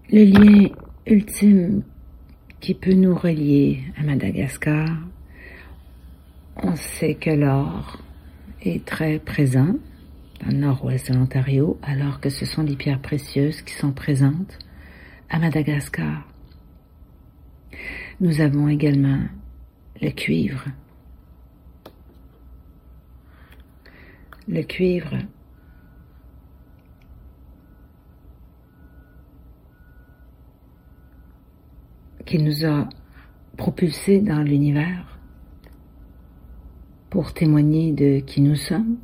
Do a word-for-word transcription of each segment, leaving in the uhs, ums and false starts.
Le lien ultime qui peut nous relier à Madagascar, on sait que l'or est très présent dans le nord-ouest de l'Ontario, alors que ce sont les pierres précieuses qui sont présentes à Madagascar. Nous avons également le cuivre. Le cuivre qui nous a propulsés dans l'univers pour témoigner de qui nous sommes,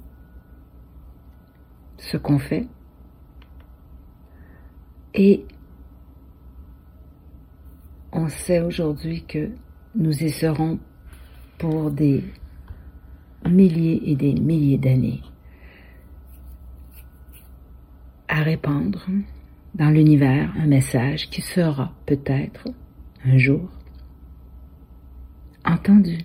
ce qu'on fait, et on sait aujourd'hui que nous y serons pour des milliers et des milliers d'années à répandre dans l'univers un message qui sera peut-être un jour entendu.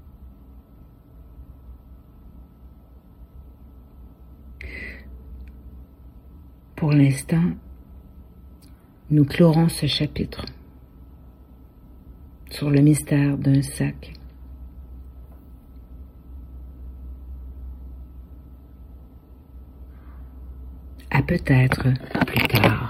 Pour l'instant, nous clorons ce chapitre sur le mystère d'un sac. À peut-être plus tard.